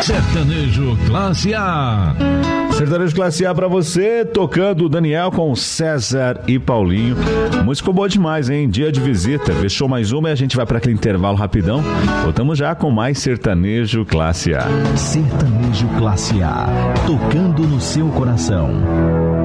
Sertanejo Classe A. Sertanejo Classe A pra você, tocando Daniel com César e Paulinho. Música boa demais, hein? Dia de visita. Fechou mais uma e a gente vai para aquele intervalo rapidão. Voltamos já com mais Sertanejo Classe A. Sertanejo Classe A, tocando no seu coração.